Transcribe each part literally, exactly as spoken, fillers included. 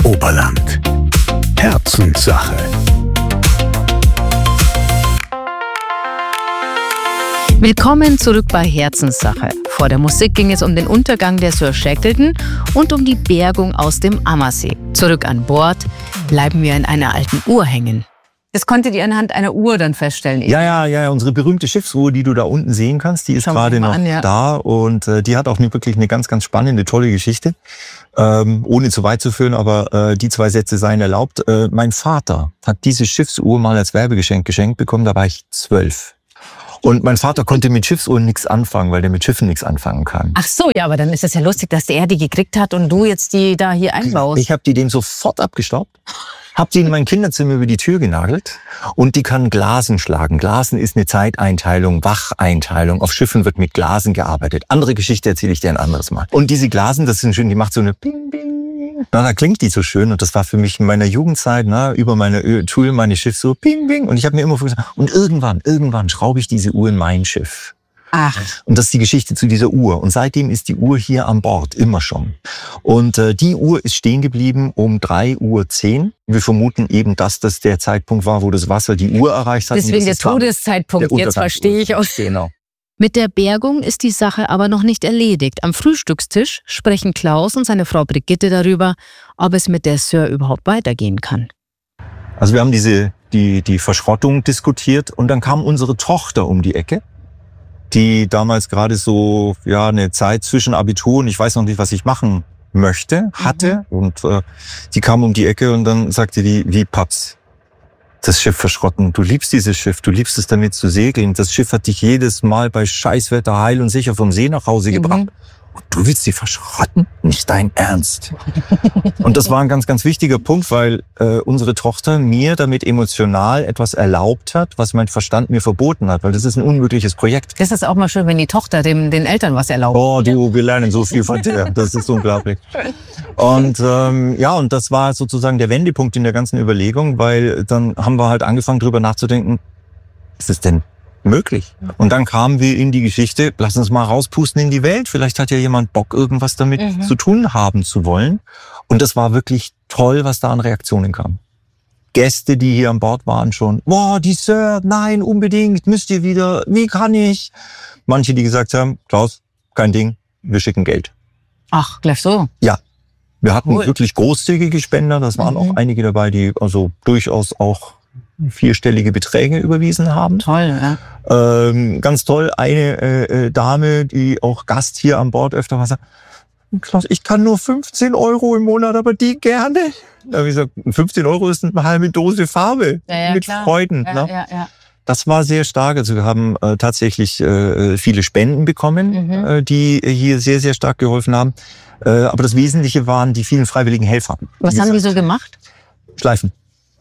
Oberland. Herzenssache. Willkommen zurück bei Herzenssache. Vor der Musik ging es um den Untergang der Sir Shackleton und um die Bergung aus dem Ammersee. Zurück an Bord bleiben wir in einer alten Uhr hängen. Das konntet ihr anhand einer Uhr dann feststellen? Ja, ja, ja, unsere berühmte Schiffsuhr, die du da unten sehen kannst, die ist Schauen gerade wir mal noch an, ja. da und äh, die hat auch eine, wirklich eine ganz, ganz spannende, tolle Geschichte. Ähm, ohne zu weit zu führen, aber äh, die zwei Sätze seien erlaubt. Äh, mein Vater hat diese Schiffsuhr mal als Werbegeschenk geschenkt bekommen, da war ich zwölf. Und mein Vater konnte mit Schiffsuhren nichts anfangen, weil der mit Schiffen nichts anfangen kann. Ach so, ja, aber dann ist es ja lustig, dass er die gekriegt hat und du jetzt die da hier einbaust. Ich habe die dem sofort abgestaubt, habe sie in mein Kinderzimmer über die Tür genagelt und die kann Glasen schlagen. Glasen ist eine Zeiteinteilung, Wacheinteilung. Auf Schiffen wird mit Glasen gearbeitet. Andere Geschichte erzähle ich dir ein anderes Mal. Und diese Glasen, das sind schön, die macht so eine Bing, Bing. Na, da klingt die so schön und das war für mich in meiner Jugendzeit, na, über meine Tool, meine Schiffsuhr, Bing, Bing. Und ich habe mir immer gesagt, und irgendwann, irgendwann schraube ich diese Uhr in mein Schiff. Ach. Und das ist die Geschichte zu dieser Uhr. Und seitdem ist die Uhr hier an Bord, immer schon. Und äh, die Uhr ist stehen geblieben um drei Uhr zehn. Wir vermuten eben, dass das der Zeitpunkt war, wo das Wasser die Uhr erreicht hat. Deswegen der Todeszeitpunkt, jetzt verstehe ich auch. Genau. Mit der Bergung ist die Sache aber noch nicht erledigt. Am Frühstückstisch sprechen Klaus und seine Frau Brigitte darüber, ob es mit der Sir überhaupt weitergehen kann. Also wir haben diese die die Verschrottung diskutiert und dann kam unsere Tochter um die Ecke, die damals gerade so ja eine Zeit zwischen Abitur und ich weiß noch nicht, was ich machen möchte, hatte. Mhm. Und äh, die kam um die Ecke und dann sagte die, wie Paps, das Schiff verschrotten. Du liebst dieses Schiff, du liebst es damit zu segeln. Das Schiff hat dich jedes Mal bei Scheißwetter heil und sicher vom See nach Hause mhm. gebracht. Und du willst sie verschrotten? Nicht dein Ernst. Und das war ein ganz, ganz wichtiger Punkt, weil äh, unsere Tochter mir damit emotional etwas erlaubt hat, was mein Verstand mir verboten hat, weil das ist ein unmögliches Projekt. Das ist auch mal schön, wenn die Tochter dem, den Eltern was erlaubt. Oh, du, wir lernen so viel von dir. Das ist unglaublich. Und ähm, ja, und das war sozusagen der Wendepunkt in der ganzen Überlegung, weil dann haben wir halt angefangen, drüber nachzudenken, ist es denn möglich? Und dann kamen wir in die Geschichte, lass uns mal rauspusten in die Welt. Vielleicht hat ja jemand Bock, irgendwas damit mhm. zu tun haben zu wollen. Und das war wirklich toll, was da an Reaktionen kam. Gäste, die hier an Bord waren schon, boah, die Sir, nein, unbedingt, müsst ihr wieder, wie kann ich? Manche, die gesagt haben, Klaus, kein Ding, wir schicken Geld. Ach, gleich so? Ja. Wir hatten Cool. wirklich großzügige Spender, das waren mhm. auch einige dabei, die also durchaus auch vierstellige Beträge überwiesen haben. Toll, ja. Ähm, ganz toll, eine äh, Dame, die auch Gast hier an Bord öfter war, sagt, Klaus, ich kann nur fünfzehn Euro im Monat, aber die gerne. Da habe ich gesagt, fünfzehn Euro ist eine halbe Dose Farbe Ja, ja, mit klar. Freuden. Ja, ne? ja, ja. Das war sehr stark. Also wir haben äh, tatsächlich äh, viele Spenden bekommen, Mhm. äh, die hier sehr, sehr stark geholfen haben. Äh, aber das Wesentliche waren die vielen freiwilligen Helfer. Was Wie haben die gesagt, so gemacht? Schleifen.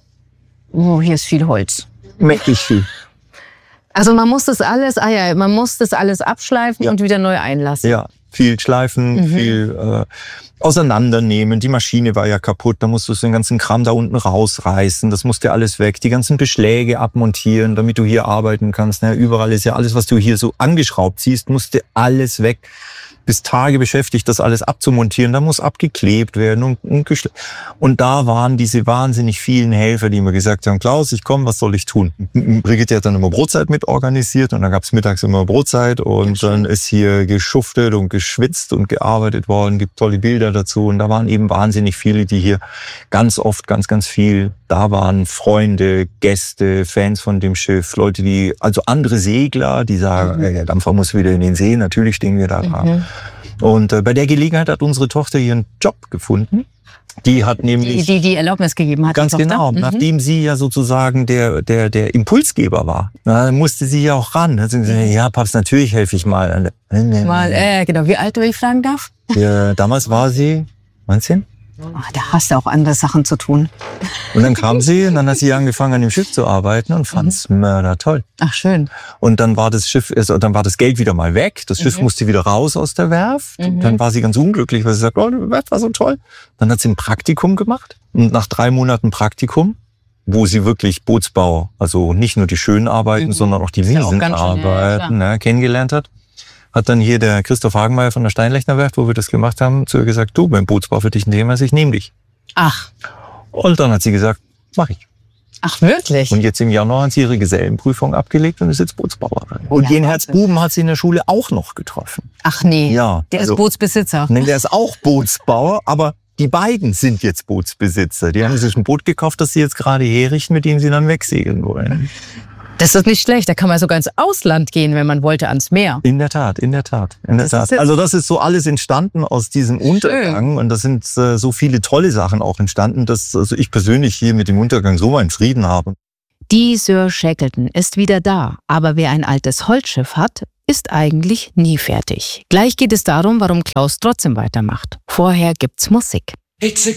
Oh, hier ist viel Holz. Mächtig viel. Also man muss das alles, ah ja, man muss das alles abschleifen Ja. und wieder neu einlassen. Ja, viel schleifen, Mhm. viel äh, auseinandernehmen. Die Maschine war ja kaputt, da musst du den ganzen Kram da unten rausreißen. Das musste alles weg. Die ganzen Beschläge abmontieren, damit du hier arbeiten kannst. Ne? Überall ist ja alles, was du hier so angeschraubt siehst, musste alles weg. Bis Tage beschäftigt, das alles abzumontieren. Da muss abgeklebt werden und, und geschle- Und da waren diese wahnsinnig vielen Helfer, die mir gesagt haben, Klaus, ich komme, was soll ich tun? Brigitte hat dann immer Brotzeit mit organisiert und dann gab's mittags immer Brotzeit und Ja, dann ist hier geschuftet und geschwitzt und gearbeitet worden, gibt tolle Bilder dazu und da waren eben wahnsinnig viele, die hier ganz oft, ganz, ganz viel da waren. Freunde, Gäste, Fans von dem Schiff, Leute, die, also andere Segler, die sagen, Mhm. ey, der Dampfer muss wieder in den See, natürlich stehen wir da dran. Mhm. Und äh, bei der Gelegenheit hat unsere Tochter ihren Job gefunden. Die hat Die, nämlich die die Erlaubnis gegeben hat. ganz die Tochter. genau, Mhm. nachdem sie ja sozusagen der der der Impulsgeber war, na, musste sie ja auch ran. Da hat sie gesagt, ja, Papst, natürlich helfe ich mal. Mal, äh, genau. Wie alt, wenn ich fragen darf? Ja, damals war sie neunzehn. Ah, da hast du auch andere Sachen zu tun. Und dann kam sie und dann hat sie angefangen an dem Schiff zu arbeiten und fand's mördertoll. Ach, schön. Und dann war das Schiff, also dann war das Geld wieder mal weg. Das Schiff Mhm. musste wieder raus aus der Werft. Mhm. Dann war sie ganz unglücklich, weil sie sagt, oh, die Werft war so toll. Dann hat sie ein Praktikum gemacht. Und nach drei Monaten Praktikum, wo sie wirklich Bootsbau, also nicht nur die schönen Arbeiten, Mhm. sondern auch die Ist ja auch ganz schön, ja, ja, Riesenarbeiten, ne, kennengelernt hat, hat dann hier der Christoph Hagenmeier von der Steinlechner Werft, wo wir das gemacht haben, zu ihr gesagt, du, beim Bootsbau für dich ein Thema ist, ich nehme dich. Ach. Und dann hat sie gesagt, mach ich. Ach, wirklich? Und jetzt im Januar hat sie ihre Gesellenprüfung abgelegt und ist jetzt Bootsbauerin. Und Ja, den Wahnsinn. Herzbuben hat sie in der Schule auch noch getroffen. Ach nee, Ja, der also- ist Bootsbesitzer. Nee, der ist auch Bootsbauer, aber die beiden sind jetzt Bootsbesitzer. Die haben sich ein Boot gekauft, das sie jetzt gerade herrichten, mit dem sie dann wegsegeln wollen. Das ist nicht schlecht, da kann man sogar ins Ausland gehen, wenn man wollte, ans Meer. In der Tat, in der Tat, in der Das Tat. ist jetzt- Also das ist so alles entstanden aus diesem Untergang und da sind äh, so viele tolle Sachen auch entstanden, dass also ich persönlich hier mit dem Untergang so meinen Frieden habe. Die Sir Shackleton ist wieder da, aber wer ein altes Holzschiff hat, ist eigentlich nie fertig. Gleich geht es darum, warum Klaus trotzdem weitermacht. Vorher gibt's Musik. It's a